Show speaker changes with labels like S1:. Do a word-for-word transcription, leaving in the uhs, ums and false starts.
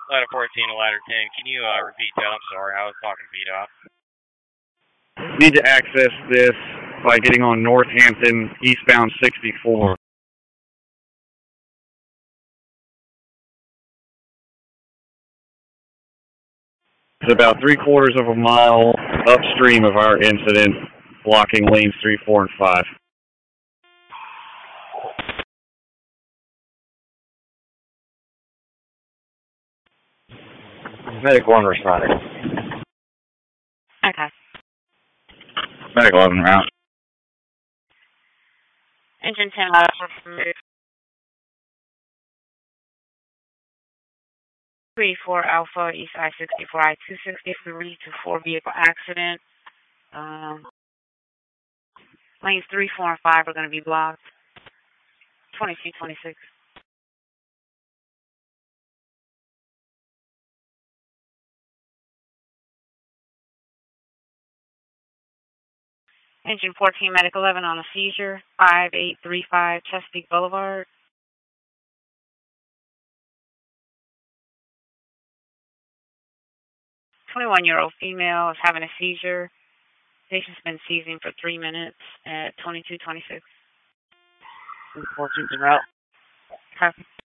S1: Ladder fourteen to ladder ten. Can you uh, repeat that? I'm sorry. I was talking to Vito.
S2: Need to access this by getting on Northampton, eastbound sixty-four. It's about three quarters of a mile upstream of our incident, blocking lanes three, four, and five. Medic one responding.
S3: Okay.
S2: Medic eleven route.
S3: Engine ten ladder fourteen. three four Alpha, East I sixty-four, I two sixty-three to four vehicle accident. Um, lanes three, four, and five are going to be blocked. twenty-two twenty-six. Engine fourteen, Medic eleven on a seizure. five eight three five Chesapeake Boulevard. twenty-one-year-old female is having a seizure. Patient's been seizing for three minutes at twenty-two twenty-six.
S4: fourteen's en route.
S3: Copy.